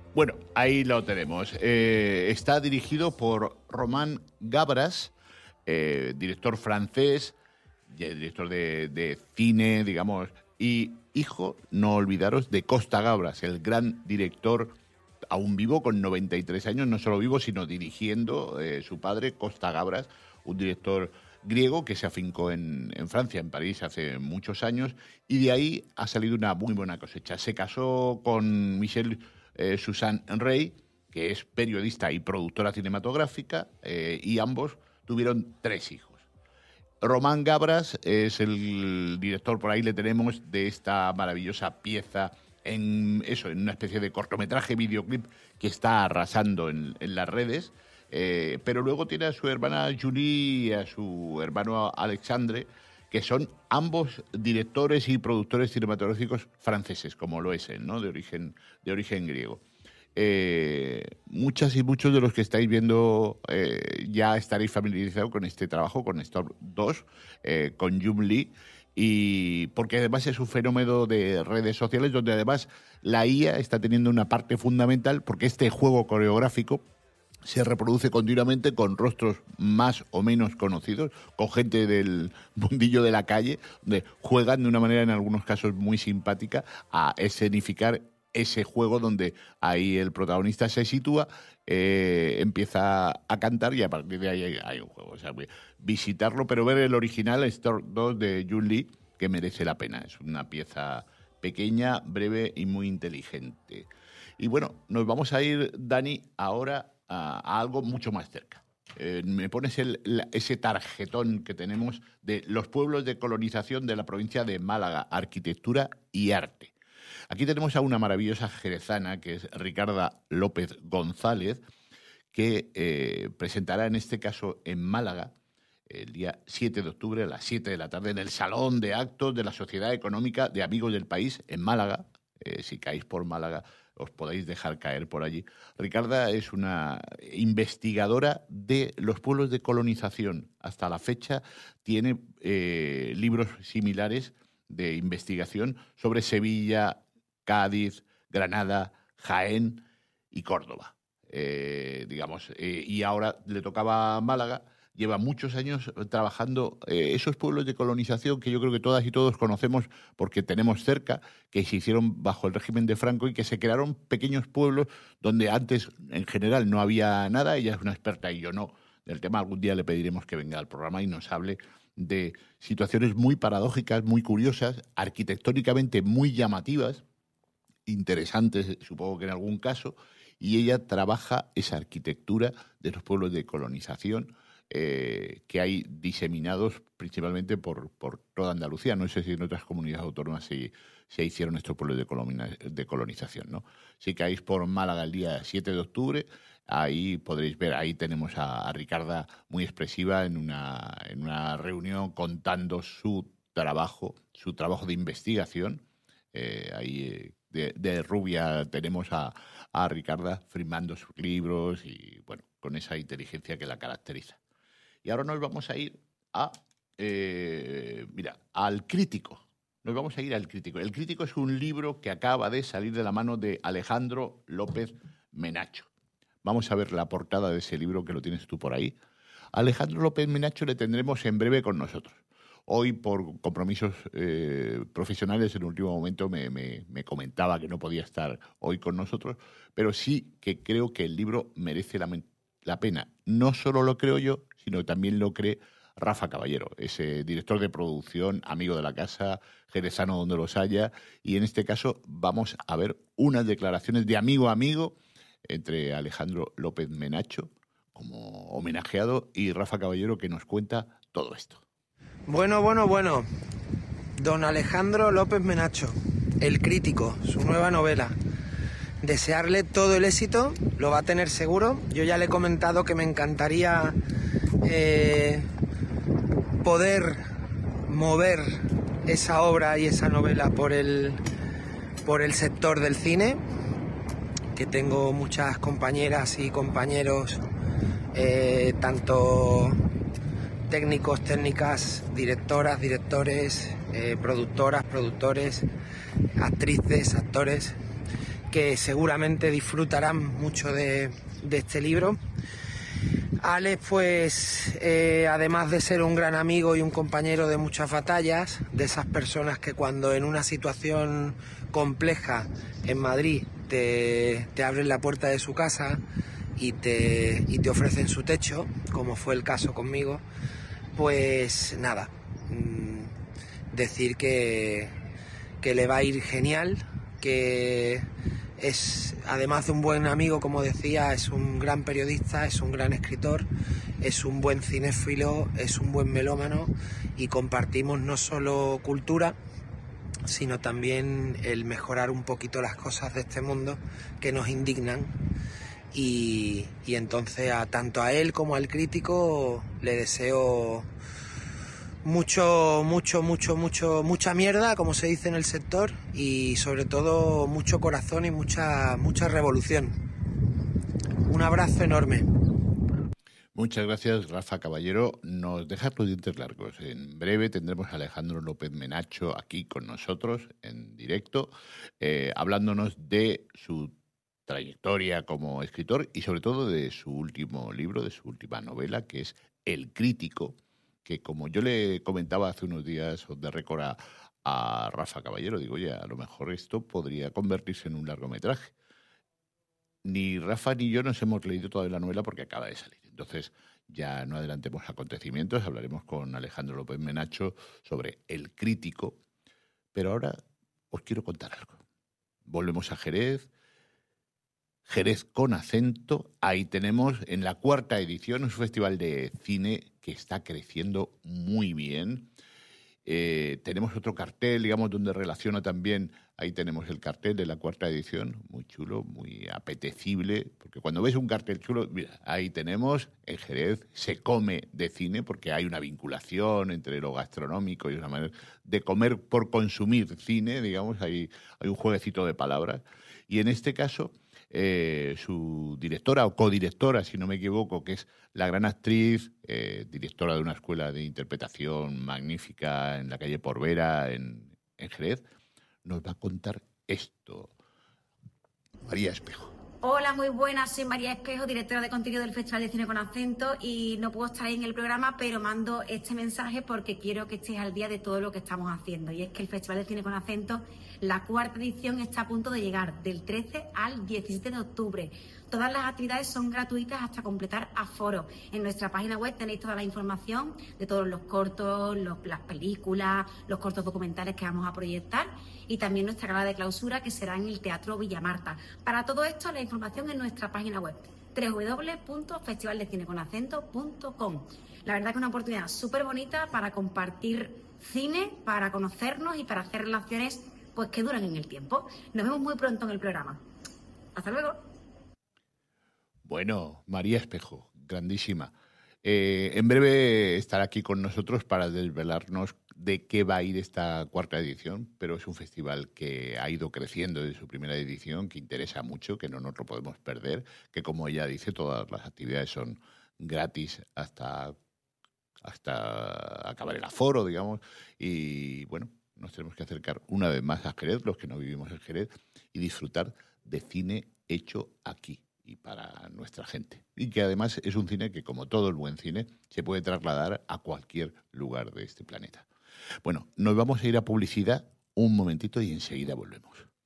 Bueno, ahí lo tenemos. Está dirigido por Romain Gabras, director francés, director de cine, digamos, y hijo, no olvidaros, de Costa Gabras, el gran director aún vivo, con 93 años, no solo vivo, sino dirigiendo, su padre, Costa Gabras, un director griego que se afincó en Francia, en París, hace muchos años, y de ahí ha salido una muy buena cosecha. Se casó con Michelle Suzanne Rey, que es periodista y productora cinematográfica, y ambos tuvieron 3 hijos. Román Gabras es el director, por ahí le tenemos, de esta maravillosa pieza en una especie de cortometraje, videoclip que está arrasando en las redes. Pero luego tiene a su hermana Julie y a su hermano Alexandre, que son ambos directores y productores cinematográficos franceses, como lo es él, ¿no? De origen griego. Muchas y muchos de los que estáis viendo ya estaréis familiarizados con este trabajo, con Storm 2, con Jung Lee, y porque además es un fenómeno de redes sociales donde además la IA está teniendo una parte fundamental, porque este juego coreográfico se reproduce continuamente con rostros más o menos conocidos, con gente del mundillo de la calle, donde juegan de una manera en algunos casos muy simpática a escenificar ese juego donde ahí el protagonista se sitúa, empieza a cantar y a partir de ahí hay un juego. O sea, visitarlo, pero ver el original Storm 2 de Jung Lee, que merece la pena. Es una pieza pequeña, breve y muy inteligente. Y bueno, nos vamos a ir, Dani, ahora a algo mucho más cerca. Me pones ese tarjetón que tenemos de los pueblos de colonización de la provincia de Málaga, arquitectura y arte. Aquí tenemos a una maravillosa jerezana, que es Ricarda López González, que presentará en este caso en Málaga el día 7 de octubre a las 7 de la tarde en el Salón de Actos de la Sociedad Económica de Amigos del País en Málaga. Si caéis por Málaga, os podéis dejar caer por allí. Ricarda es una investigadora de los pueblos de colonización. Hasta la fecha tiene libros similares de investigación sobre Sevilla, Cádiz, Granada, Jaén y Córdoba. Y ahora le tocaba a Málaga. Lleva muchos años trabajando esos pueblos de colonización que yo creo que todas y todos conocemos porque tenemos cerca, que se hicieron bajo el régimen de Franco y que se crearon pequeños pueblos donde antes en general no había nada. Ella es una experta y yo no del tema. Algún día le pediremos que venga al programa y nos hable de situaciones muy paradójicas, muy curiosas, arquitectónicamente muy llamativas, interesantes, supongo que en algún caso, y ella trabaja esa arquitectura de los pueblos de colonización que hay diseminados principalmente por toda Andalucía. No sé si en otras comunidades autónomas se hicieron estos pueblos de colonización, ¿no? Si caéis por Málaga el día 7 de octubre, ahí podréis ver, ahí tenemos a Ricarda muy expresiva en una reunión contando su trabajo de investigación. De rubia tenemos a Ricarda firmando sus libros y, bueno, con esa inteligencia que la caracteriza. Y ahora nos vamos a ir al Crítico. Nos vamos a ir al Crítico. El Crítico es un libro que acaba de salir de la mano de Alejandro López Menacho. Vamos a ver la portada de ese libro, que lo tienes tú por ahí. Alejandro López Menacho le tendremos en breve con nosotros. Hoy, por compromisos profesionales, en el último momento me comentaba que no podía estar hoy con nosotros, pero sí que creo que el libro merece la pena. No solo lo creo yo, sino también lo cree Rafa Caballero, ese director de producción, amigo de la casa, jerezano donde los haya, y en este caso vamos a ver unas declaraciones de amigo a amigo entre Alejandro López Menacho, como homenajeado, y Rafa Caballero, que nos cuenta todo esto. Bueno. Don Alejandro López Menacho, El Crítico, su nueva novela. Desearle todo el éxito, lo va a tener seguro. Yo ya le he comentado que me encantaría poder mover esa obra y esa novela por el sector del cine, que tengo muchas compañeras y compañeros, tanto técnicos, técnicas, directoras, directores, productoras, productores, actrices, actores, que seguramente disfrutarán mucho de este libro. Alex, pues, además de ser un gran amigo y un compañero de muchas batallas, de esas personas que cuando en una situación compleja en Madrid te abren la puerta de su casa y te ofrecen su techo, como fue el caso conmigo, pues nada, decir que le va a ir genial, que es, además de un buen amigo, como decía, es un gran periodista, es un gran escritor, es un buen cinéfilo, es un buen melómano y compartimos no solo cultura, sino también el mejorar un poquito las cosas de este mundo que nos indignan. Y entonces tanto a él como al crítico le deseo mucha mierda, como se dice en el sector, y sobre todo mucho corazón y mucha revolución. Un abrazo enorme. Muchas gracias, Rafa Caballero. Nos deja los dientes largos. En breve tendremos a Alejandro López Menacho aquí con nosotros en directo, hablándonos de su trayectoria como escritor y sobre todo de su último libro, de su última novela, que es El Crítico, que como yo le comentaba hace unos días de récord a Rafa Caballero, digo, oye, a lo mejor esto podría convertirse en un largometraje. Ni Rafa ni yo nos hemos leído todavía la novela porque acaba de salir. Entonces, ya no adelantemos acontecimientos, hablaremos con Alejandro López Menacho sobre El Crítico. Pero ahora os quiero contar algo. Volvemos a Jerez, Jerez con acento. Ahí tenemos en la 4ª edición un festival de cine que está creciendo muy bien. Tenemos otro cartel, digamos, donde relaciona también, ahí tenemos el cartel de la 4ª edición, muy chulo, muy apetecible, porque cuando ves un cartel chulo, mira, ahí tenemos, en Jerez se come de cine, porque hay una vinculación entre lo gastronómico y una manera de comer por consumir cine, digamos, hay un jueguecito de palabras, y en este caso su directora o codirectora, si no me equivoco, que es la gran actriz, directora de una escuela de interpretación magnífica en la calle Porvera, en Jerez, nos va a contar esto. María Espejo. Hola, muy buenas, soy María Espejo, directora de contenido del Festival de Cine con Acento, y no puedo estar ahí en el programa, pero mando este mensaje porque quiero que estéis al día de todo lo que estamos haciendo, y es que el Festival de Cine con Acento, la 4ª edición, está a punto de llegar del 13 al 17 de octubre. Todas las actividades son gratuitas hasta completar aforo. En nuestra página web tenéis toda la información de todos los cortos, las películas, los cortos documentales que vamos a proyectar, y también nuestra gala de clausura, que será en el Teatro Villamarta. Para todo esto, la información en nuestra página web, www.festivaldecineconacento.com. La verdad que es una oportunidad súper bonita para compartir cine, para conocernos y para hacer relaciones pues que duran en el tiempo. Nos vemos muy pronto en el programa. Hasta luego. Bueno, María Espejo, grandísima. En breve estará aquí con nosotros para desvelarnos de qué va a ir esta 4ª edición, pero es un festival que ha ido creciendo desde su primera edición, que interesa mucho, que no nos lo podemos perder, que como ella dice, todas las actividades son gratis hasta acabar el aforo, digamos, y bueno, nos tenemos que acercar una vez más a Jerez, los que no vivimos en Jerez, y disfrutar de cine hecho aquí y para nuestra gente. Y que además es un cine que, como todo el buen cine, se puede trasladar a cualquier lugar de este planeta. Bueno, nos vamos a ir a publicidad un momentito y enseguida volvemos.